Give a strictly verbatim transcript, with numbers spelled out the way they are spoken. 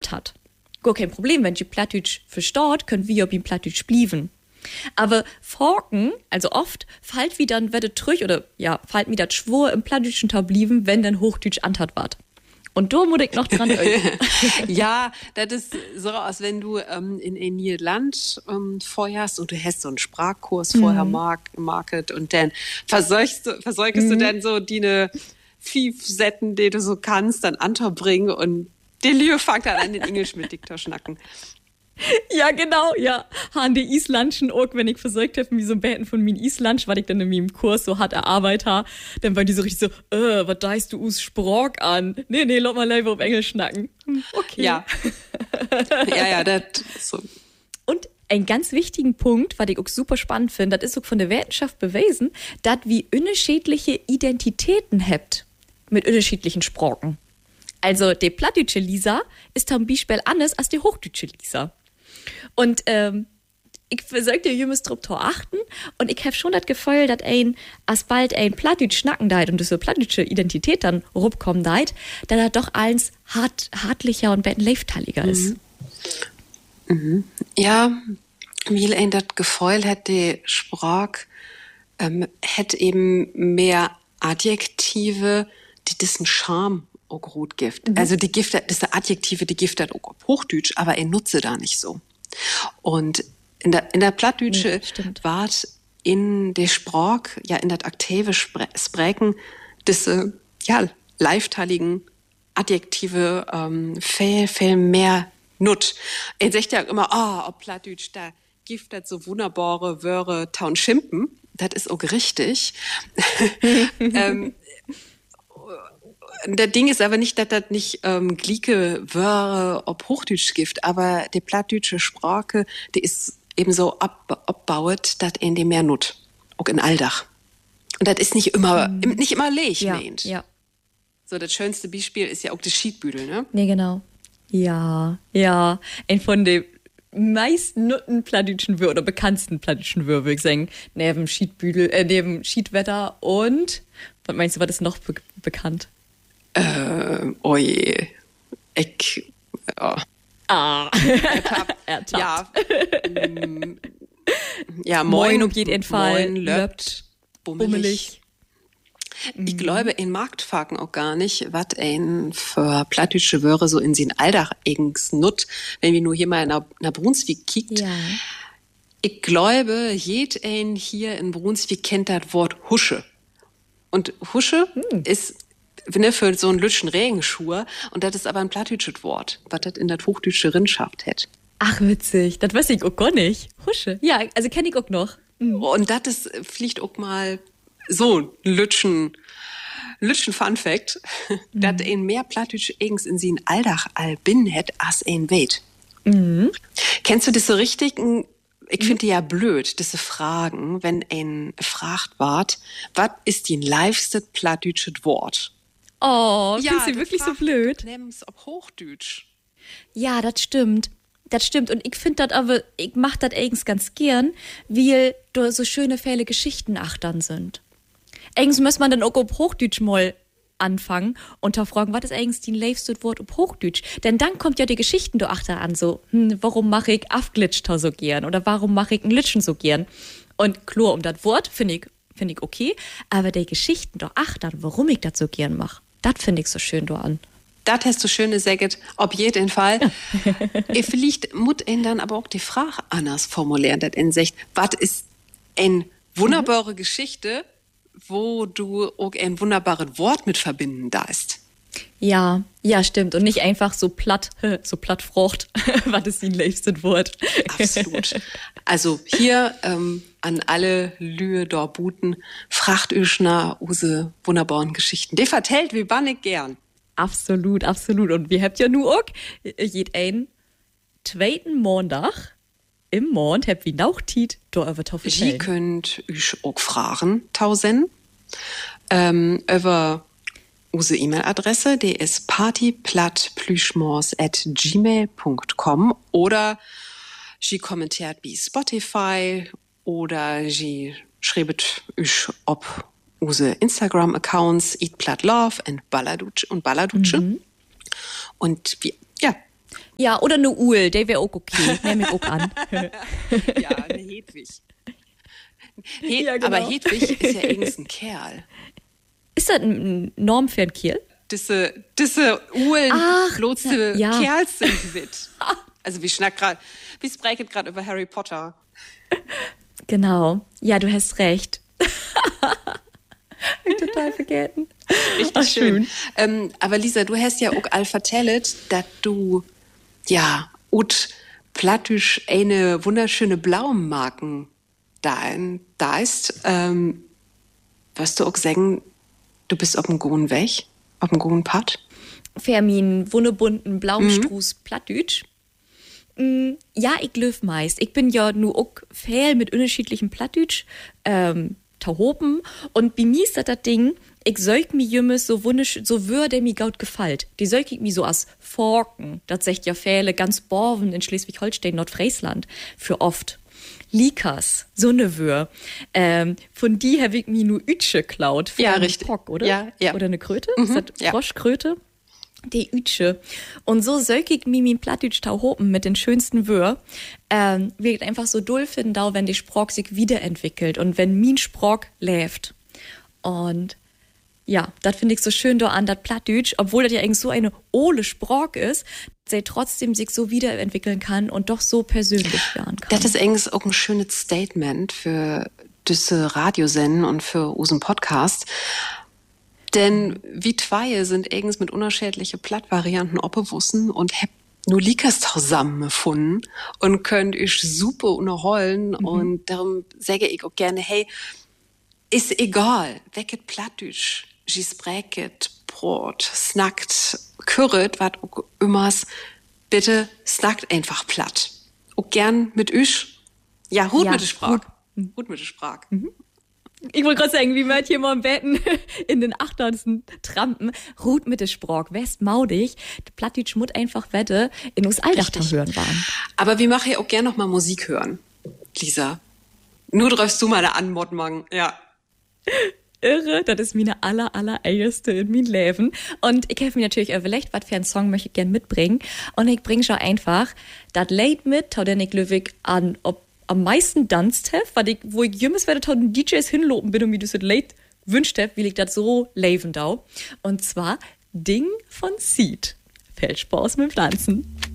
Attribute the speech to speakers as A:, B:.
A: versteht hat. Gar kein Problem, wenn sie Plattdeutsch versteht, können wir ob ihm Plattdeutsch blieben. Aber Forken, also oft, fällt wie dann werde trüch oder ja, fällt mir das Schwur im Plattdeutschen Tag blieben, wenn dann Hochdeutsch antrat ward. Und da muss ich noch dran denken.
B: Ja, das ist so, als wenn du ähm, in ein neues Land ähm, feuerst und du hast so einen Sprachkurs mhm. vorher mark- market und dann versorgst du, versorgst mhm. du dann so die ne fünf Sätten, die du so kannst, dann unterbringen und die Liebe fängt dann an, den Englisch mit Diktor schnacken.
A: Ja, genau, ja. Han die Islandschen auch, wenn ich versucht habe, wie so ein Beten von mir in Island, weil ich dann in meinem Kurs so hart erarbeitet habe, dann waren die so richtig so, äh, was deist du us Sprach an? Nee, nee, lass mal lieber auf Englisch schnacken. Okay.
B: Ja. ja, ja, das so.
A: Und ein ganz wichtigen Punkt, was ich auch super spannend finde, das ist auch von der Wissenschaft bewiesen, dass wir unterschiedliche Identitäten habt mit unterschiedlichen Sprachen. Also, die plattdeutsche Lisa ist zum Beispiel anders als die hochdeutsche Lisa. Und ähm, ich sollte jemals drauf achten und ich habe schon das Gefühl, dass ein, als bald ein Plattdeutsch schnacken deit und diese plattdeutsche Identität dann rumkommen deit, dass er doch eins hart, hartlicher und bettenleifteiliger
B: mhm.
A: ist.
B: Mhm. Ja, weil ein das Gefühl hat, die Sprache ähm, hat eben mehr Adjektive, die diesen Charme auch gut gibt. Mhm. Also die Gift, das ist Adjektive, die Gift hat auch auf Hochdeutsch, aber er nutze da nicht so. Und in der, in der Plattdeutsche
A: ja,
B: wart in der Sprach, ja, in der aktive Sprechen, diese, ja, leifteiligen Adjektive, ähm, viel, viel mehr nut. Er sagt ja immer, ah, oh, ob Plattdeutsch, da gibt das so wunderbare Wörter taun schimpen. Das ist auch richtig. ähm, Der Ding ist aber nicht, dass das nicht ähm, glieke Wörter ob Hochdeutsch gibt, aber die plattdeutsche Sprache, die ist eben so ab, abbauet, dass in dem mehr nut, auch in Alldach. Und das ist nicht immer, mhm. nicht immer leg,
A: ja,
B: meint.
A: Ja.
B: So, das schönste Beispiel ist ja auch das Schiedbüdel, ne?
A: Nee, genau. Ja, ja. Ein von den meisten nutten plattdeutschen Wörter oder bekanntesten plattdeutschen Wörter, würde ich sagen, neben Schiedbüdel, äh, neben Schiedwetter und, was meinst du, was ist noch be- bekannt?
B: Äh, oh je. Ich, oh.
A: Ah.
B: Ertappt.
A: Ertappt.
B: Ja. mm, ja,
A: moin,
B: moin,
A: auf jeden Fall.
B: Moin, löppt, bummelig. bummelig. Ich mm. glaube, in Marktfaken auch gar nicht, was ein für plattdeutsche Wörter so in sin Alldach eigens nut, wenn wir nur hier mal nach, nach Brunswick kickt.
A: Ja.
B: Ich glaube, jed ein hier in Brunswick kennt das Wort Husche. Und Husche hm. ist ne, für so einen lütschen Regenschuhe. Und das ist aber ein plattdeutsches Wort, was das in der hochdeutsche Rindschaft hätt.
A: Ach, witzig. Das weiß ich auch gar nicht. Husche. Ja, also kenne ich auch noch.
B: Mhm. Und das ist vielleicht auch mal so ein lütschen, lütschen Fun-Fact, mhm. dass ein mehr plattdeutsch eigens in sie ein Alldach all bin hätt, als ein weht.
A: Mhm.
B: Kennst du das so richtig? Ich finde ja blöd, diese Fragen, wenn ein fragt ward, was ist die liveste plattdeutsche Wort?
A: Oh,
B: ja,
A: ist sie wirklich so blöd?
B: Nimm's ob Hochdeutsch.
A: Ja, das stimmt. Das stimmt. Und ich finde das aber, ich mach das eigens ganz gern, weil da so schöne Fälle Geschichten achtern sind. Eigens muss man dann auch ob Hochdeutsch mal anfangen und da fragen, was ist eigentlich die liebste Wort auf Hochdeutsch? Denn dann kommt ja die Geschichten da achter an, so, hm, warum mache ich Afglitschta so gern? Oder warum mache ich ein Litschen so gern? Und klar, um das Wort finde ich, finde ich okay, aber die Geschichten da achtern, warum ich das so gern mache, das finde ich so schön da an.
B: Das hast du schön gesagt, auf jeden Fall. Vielleicht muss ihn dann aber auch die Frage anders formulieren, dass ihn sagt, was ist eine wunderbare mhm. Geschichte, wo du auch ein wunderbares Wort mit verbinden darfst.
A: Ja, ja, stimmt. Und nicht einfach so platt, so platt frucht, was ist die liebste Wort.
B: Absolut. Also hier ähm, an alle Lühe Dorbuten, fracht euch nach use wunderbaren Geschichten. Die vertellt wie bannig gern.
A: Absolut, absolut. Und wir habt ja nur auch jed ein zweiten Montag im Mond habt wie Nauchtit da über Toffe.
B: Sie könnt euch auch fragen, tausend, ähm, über unsere E-Mail-Adresse, die ist partyplattplüschmors at gmail punkt com oder sie kommentiert bei Spotify oder sie schreibt euch ob unsere Instagram-Accounts eatplattlove und Balladutsche und Balladutsche. Mhm. Und wir, ja,
A: Ja, oder eine Uhl, der wäre auch okay. Nehme ich auch an.
B: Ja, eine Hedwig. He
A: Ja, genau.
B: Aber Hedwig ist ja irgendein Kerl.
A: Ist das ein Norm für ein Kiel?
B: Diese, diese Uhlen,
A: Ach,
B: bloße
A: ja.
B: Kerls sind wit. Also wir schnacken gerade, wir sprechen gerade über Harry Potter.
A: Genau. Ja, du hast recht. Ich total vergessen.
B: Richtig
A: Ach,
B: schön.
A: schön.
B: Ähm, aber Lisa, du hast ja auch all vertellet, dass du, ja, ut plattisch eine wunderschöne Blaumarken da, da ist. Ähm, wirst du auch sagen, du bist auf dem guten Weg, auf dem guten Pad?
A: Fermin, wunnerbunten Blaustruß, mhm. Plattdütsch. Mm, ja, ich löf meist. Ich bin ja nur auch viel mit unterschiedlichen Plattdütsch, ähm, Tahopen. Und bei mir ist das das Ding, ich säug mi jümmes so wunderschön, so würde mir gaut gefallt. Die säug ich mi so as Forken. Das sagt ja viele ganz Borven in Schleswig-Holstein, Nordfriesland. Für oft. Likas, so ne Wür. Ähm, von die habe ich mir nur Ütsche klaut.
B: Ja, richtig.
A: Pock, oder?
B: Ja, ja.
A: Oder eine Kröte?
B: Mhm,
A: ist das
B: ja.
A: Froschkröte? Die Ütsche. Und so söck ich mir mein Plattdütsch tauhopen mit den schönsten Wör. Ähm, wird einfach so doll finden, da, wenn die Sprach sich wiederentwickelt und wenn mein Sprach läuft. Und ja, das finde ich so schön da an das Plattdütsch, obwohl das ja eigentlich so eine ole Sprach ist, dass sie trotzdem sich so wiederentwickeln kann und doch so persönlich werden kann.
B: Das ist eigentlich auch ein schönes Statement für diese Radiosenden und für unseren Podcast. Denn wie zwei sind eigens mit unterschiedliche Plattvarianten oppewussen und hab nur Likas zusammengefunden und könnt ich super unterholen. Mhm. Und darum sage ich auch gerne, hey, ist egal, wecket Plattdütsch, gispreket, Brot, snackt, kürret, wat auch immers, bitte snackt einfach platt. Auch gern mit üsch. Ja, Hut
A: Ja,
B: mit der Sprach.
A: Hut.
B: Hut mit der Sprach.
A: Mhm. Ich wollte gerade sagen, wie wir hier mal im Betten in den achthundertsten Trampen, Ruht mit der Sprach, west maudig, der Plattdütsch mut einfach wette, in uns Aldachter hören waren.
B: Aber wir machen ja auch gern noch mal Musik hören, Lisa. Nur drückst du meine Anmod, Mann, ja.
A: Irre, das ist meine aller, aller erste in mein Leben. Und ich habe mir natürlich überlegt, was für einen Song möchte ich gern mitbringen. Und ich bringe schon einfach das Lied mit, tau den ich Löwig an, ob am meisten tanzt habe, weil ich, wo ich jüngst werde, tau den D Js hinlopen bin und mir das Lied wünscht habe, will ich das so leben dau. Und zwar Ding von Seed. Viel Spaß mit Pflanzen.